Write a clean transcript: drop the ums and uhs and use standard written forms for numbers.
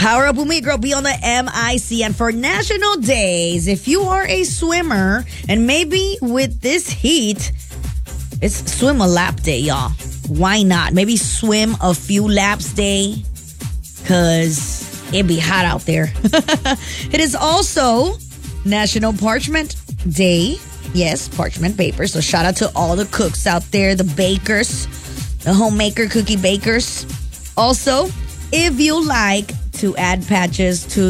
Power Up with me, girl. Be on the MIC. And for National Days, if you are a swimmer, and maybe with this heat, it's swim a lap day, y'all. Why not? Maybe swim a few laps day, because it'd be hot out there. It is also National Parchment Day. Yes, parchment paper. So shout out to all the cooks out there, the bakers, the homemaker cookie bakers. Also, if you like to add patches to